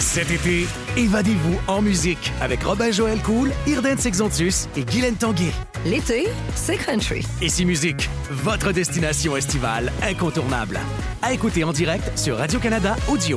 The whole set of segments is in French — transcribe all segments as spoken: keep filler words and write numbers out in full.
Cet été, évadez-vous en musique avec Robin-Joël Cool, Irden Sexontus et Guylaine Tanguay. L'été, c'est country. Ici Musique, votre destination estivale incontournable. À écouter en direct sur Radio-Canada Audio.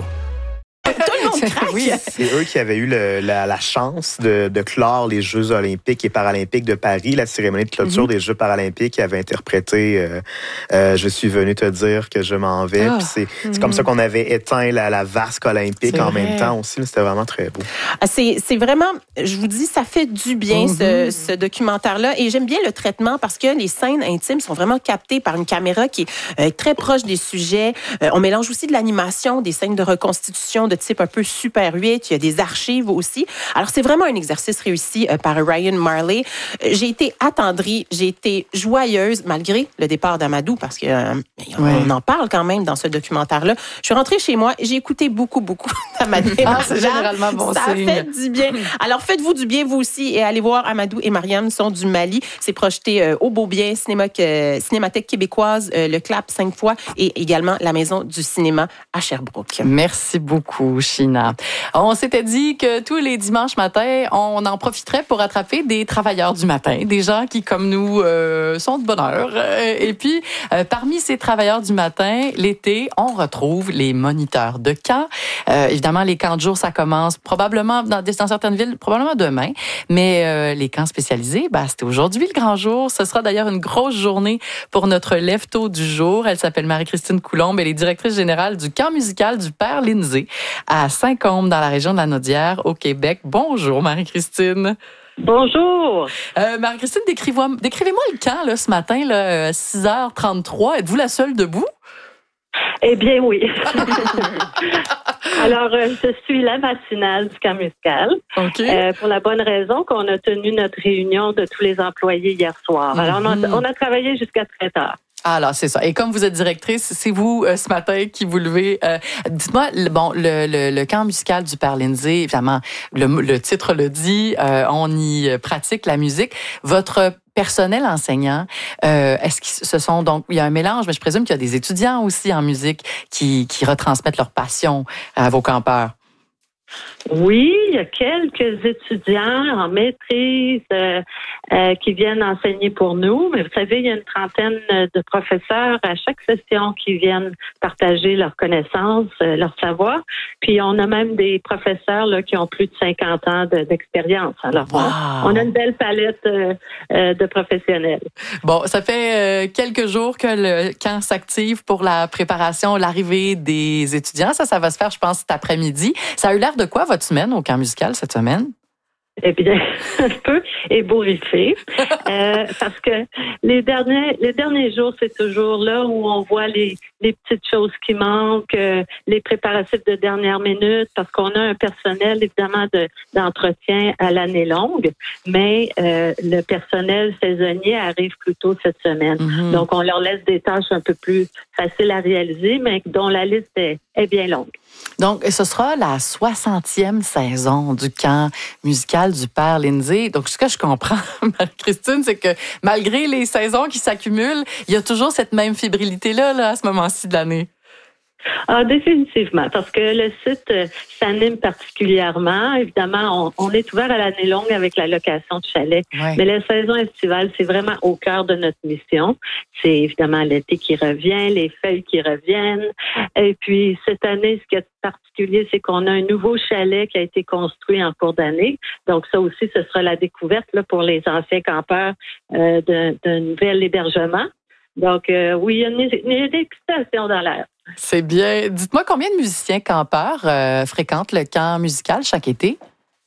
Oui, c'est eux qui avaient eu le, la, la chance de, de clore les Jeux olympiques et paralympiques de Paris, la cérémonie de clôture mm-hmm. des Jeux paralympiques, qui avait interprété euh, euh, « Je suis venu te dire que je m'en vais oh. ». C'est, mm-hmm. c'est comme ça qu'on avait éteint la, la vasque olympique c'est en vrai. Même temps aussi. C'était vraiment très beau. C'est, c'est vraiment, je vous dis, ça fait du bien mm-hmm. ce, ce documentaire-là. Et j'aime bien le traitement parce que les scènes intimes sont vraiment captées par une caméra qui est euh, très proche des sujets. Euh, on mélange aussi de l'animation, des scènes de reconstitution de type un peu Super huit, il y a des archives aussi. Alors, c'est vraiment un exercice réussi euh, par Ryan Marley. Euh, j'ai été attendrie, j'ai été joyeuse, malgré le départ d'Amadou, parce qu'on euh, ouais. en parle quand même dans ce documentaire-là. Je suis rentrée chez moi et j'ai écouté beaucoup, beaucoup d'Amadou et ah, c'est généralement bon Ça signe. a fait du bien. Alors, faites-vous du bien, vous aussi, et allez voir Amadou et Mariam sont du Mali. C'est projeté euh, au Beaubien, Cinéma, euh, Cinémathèque québécoise, euh, le Clap cinq fois, et également la Maison du cinéma à Sherbrooke. Merci beaucoup, China. On s'était dit que tous les dimanches matins, on en profiterait pour attraper des travailleurs du matin, des gens qui, comme nous, euh, sont de bonne heure. Et puis, euh, parmi ces travailleurs du matin, l'été, on retrouve les moniteurs de camp. Euh, évidemment, les camps de jour, ça commence probablement dans, dans certaines villes, probablement demain. Mais euh, les camps spécialisés, bah, c'était aujourd'hui le grand jour. Ce sera d'ailleurs une grosse journée pour notre lève-tôt du jour. Elle s'appelle Marie-Christine Coulombe. Elle est directrice générale du camp musical du Père Lindsay à Saint-Côme, dans la région de la Naudière, au Québec. Bonjour, Marie-Christine. Bonjour. Euh, Marie-Christine, décrivez-moi, décrivez-moi le camp là, ce matin, là, six heures trente-trois. Êtes-vous la seule debout? Eh bien, oui. Alors, euh, je suis la matinale du camp musical. Okay. Euh, pour la bonne raison qu'on a tenu notre réunion de tous les employés hier soir. Alors, mm-hmm. on, a, on a travaillé jusqu'à très tard. Ah là, c'est ça. Et comme vous êtes directrice, c'est vous euh, ce matin qui vous levez. Euh, dites-moi, le, bon, le, le, le camp musical du Père Lindsay, évidemment, le, le titre le dit, euh, on y pratique la musique. Votre personnel enseignant, euh, est-ce que ce sont donc, il y a un mélange, mais je présume qu'il y a des étudiants aussi en musique qui, qui retransmettent leur passion à vos campeurs. Oui, il y a quelques étudiants en maîtrise euh, euh, qui viennent enseigner pour nous, mais vous savez, il y a une trentaine de professeurs à chaque session qui viennent partager leurs connaissances, euh, leur savoir. Puis on a même des professeurs là, qui ont plus de cinquante ans de, d'expérience. Alors, wow. on, on a une belle palette euh, euh, de professionnels. Bon, ça fait euh, quelques jours que le camp s'active pour la préparation, l'arrivée des étudiants. Ça, ça va se faire, je pense, cet après-midi. Ça a eu l'air de quoi, votre semaine au camp musical cette semaine? Eh bien, un peu ébouriffé, euh, parce que les derniers les derniers jours, c'est toujours là où on voit les les petites choses qui manquent, euh, les préparatifs de dernière minute, parce qu'on a un personnel évidemment de d'entretien à l'année longue, mais euh, le personnel saisonnier arrive plus tôt cette semaine. Mm-hmm. Donc, on leur laisse des tâches un peu plus faciles à réaliser, mais dont la liste est, est bien longue. Donc, ce sera la soixantième saison du camp musical du Père Lindsay. Donc, ce que je comprends, Marie-Christine, c'est que malgré les saisons qui s'accumulent, il y a toujours cette même fébrilité-là là, à ce moment-ci de l'année. Ah, définitivement, parce que le site euh, s'anime particulièrement. Évidemment, on, on est ouvert à l'année longue avec la location de chalets. Ouais. Mais la saison estivale, c'est vraiment au cœur de notre mission. C'est évidemment l'été qui revient, les feuilles qui reviennent. Et puis, cette année, ce qui est particulier, c'est qu'on a un nouveau chalet qui a été construit en cours d'année. Donc, ça aussi, ce sera la découverte là, pour les anciens campeurs euh, d'un, d'un nouvel hébergement. Donc, euh, oui, il y a une, une excitation dans l'air. C'est bien. Dites-moi, combien de musiciens campeurs euh, fréquentent le camp musical chaque été?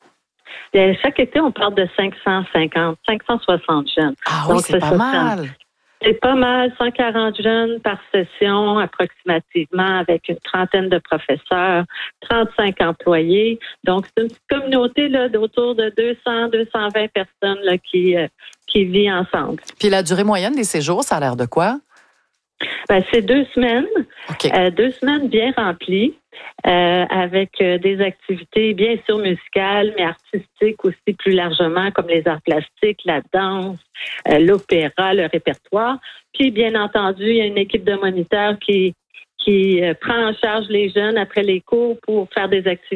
Bien, chaque été, on parle de cinq cent cinquante, cinq cent soixante jeunes. Ah oui, Donc, c'est, c'est pas ça, mal. C'est pas mal, cent quarante jeunes par session approximativement, avec une trentaine de professeurs, trente-cinq employés. Donc, c'est une petite communauté là, d'autour de deux cents, deux cent vingt personnes là, qui, euh, qui vit ensemble. Puis la durée moyenne des séjours, ça a l'air de quoi? Ben, c'est deux semaines, okay. euh, deux semaines bien remplies, euh, avec euh, des activités bien sûr musicales, mais artistiques aussi plus largement, comme les arts plastiques, la danse, euh, l'opéra, le répertoire. Puis, bien entendu, il y a une équipe de moniteurs qui qui euh, prend en charge les jeunes après les cours pour faire des activités